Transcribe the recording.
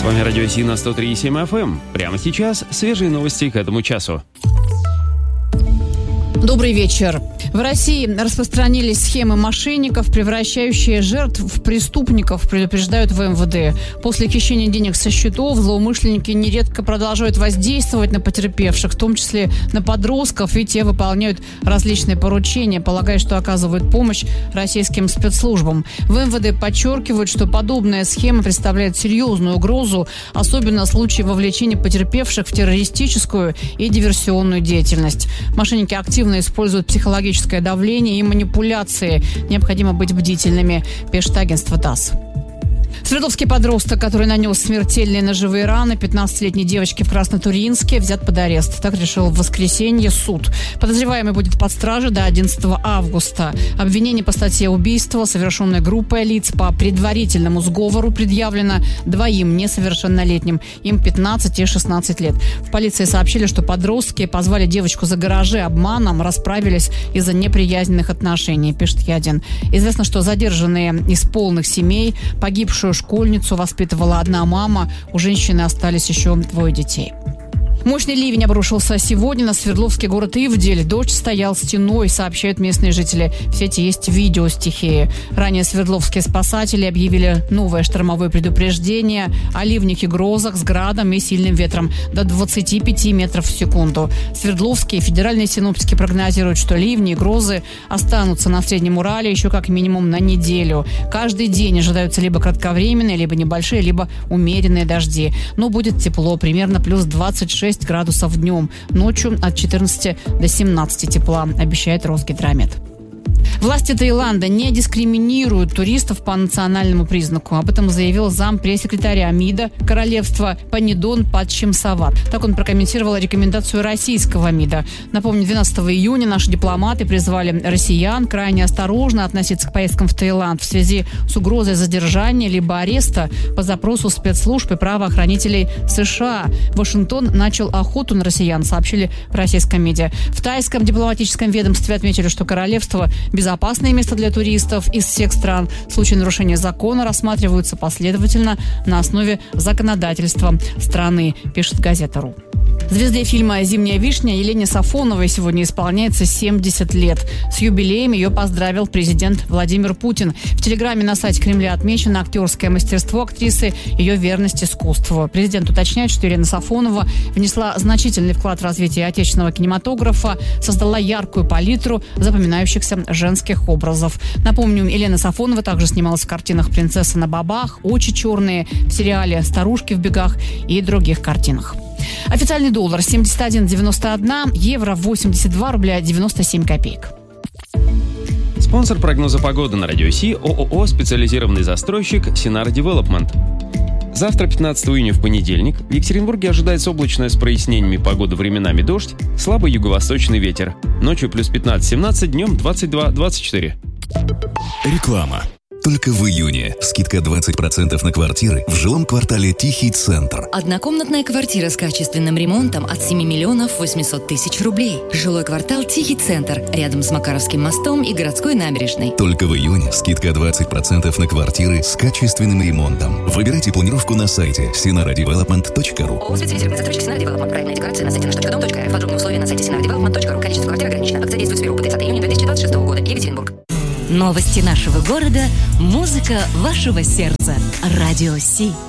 вами Радио Си на 103,7 FM. Прямо сейчас свежие новости к этому часу. Добрый вечер. В России распространились схемы мошенников, превращающие жертв в преступников, предупреждают в МВД. После хищения денег со счетов злоумышленники нередко продолжают воздействовать на потерпевших, в том числе на подростков, и те выполняют различные поручения, полагая, что оказывают помощь российским спецслужбам. В МВД подчеркивают, что подобная схема представляет серьезную угрозу, особенно в случае вовлечения потерпевших в террористическую и диверсионную деятельность. Мошенники активно используют психологическое давление и манипуляции. Необходимо быть бдительными, пишет агентство ТАСС. Свердловский подросток, который нанес смертельные ножевые раны 15-летней девочке в Краснотурьинске, взят под арест. Так решил в воскресенье суд. Подозреваемый будет под стражей до 11 августа. Обвинение по статье убийства, совершенное группой лиц по предварительному сговору, предъявлено двоим несовершеннолетним. Им 15 и 16 лет. В полиции сообщили, что подростки позвали девочку за гаражи обманом, расправились из-за неприязненных отношений, пишет Ядин. Известно, что задержанные из полных семей, погибшую школьницу воспитывала одна мама. У женщины остались еще 2 детей. Мощный ливень обрушился сегодня на Свердловский город Ивдель. Дождь стоял стеной, сообщают местные жители. В сети есть видео стихии. Ранее свердловские спасатели объявили новое штормовое предупреждение о ливнях и грозах с градом и сильным ветром до 25 метров в секунду. Свердловские федеральные синоптики прогнозируют, что ливни и грозы останутся на Среднем Урале еще как минимум на неделю. Каждый день ожидаются либо кратковременные, либо небольшие, либо умеренные дожди. Но будет тепло, примерно плюс 26 градусов днем. Ночью от 14 до 17 тепла, обещает Росгидромет. Власти Таиланда не дискриминируют туристов по национальному признаку. Об этом заявил зампресс-секретаря МИДа королевства Панидон Падчимсават. Так он прокомментировал рекомендацию российского МИДа. Напомню, 12 июня наши дипломаты призвали россиян крайне осторожно относиться к поездкам в Таиланд в связи с угрозой задержания либо ареста по запросу спецслужб и правоохранителей США. Вашингтон начал охоту на россиян, сообщили в российском МИДе. В тайском дипломатическом ведомстве отметили, что королевство – безопасное место для туристов из всех стран. Случаи нарушения закона рассматриваются последовательно на основе законодательства страны, пишет газета.ру. Звезде фильма «Зимняя вишня» Елене Сафоновой сегодня исполняется 70 лет. С юбилеем ее поздравил президент Владимир Путин. В телеграме на сайте Кремля отмечено актерское мастерство актрисы, ее верность искусству. Президент уточняет, что Елена Сафонова внесла значительный вклад в развитие отечественного кинематографа, создала яркую палитру запоминающихся женских образов. Напомню, Елена Сафонова также снималась в картинах «Принцесса на бобах», «Очи черные», в сериале «Старушки в бегах» и других картинах. Официальный доллар 71,91, евро 82 рубля 97 копеек. Спонсор прогноза погоды на Радио Си – ООО «Специализированный застройщик Синар Девелопмент». Завтра, 15 июня, в понедельник, в Екатеринбурге ожидается облачная с прояснениями погода, временами дождь, слабый юго-восточный ветер. Ночью плюс 15-17, днем 22-24. Реклама. Только в июне скидка 20% на квартиры в жилом квартале «Тихий центр». Однокомнатная квартира с качественным ремонтом от 7 миллионов 800 тысяч рублей. Жилой квартал «Тихий центр» рядом с Макаровским мостом и городской набережной. Только в июне скидка 20% на квартиры с качественным ремонтом. Выбирайте планировку на сайте sinaradevelopment.ru. ООО «Специализированный застройщик Синар Девелопмент». Проектная декорация на сайте nаш.dom.rf. Подробные условия на сайте sinaradevelopment.ru. Количество квартир ограничено. Акция действует с 1 по 30 июня 2026 года. Екатеринбург. Новости нашего города, музыка вашего сердца. Радио Си.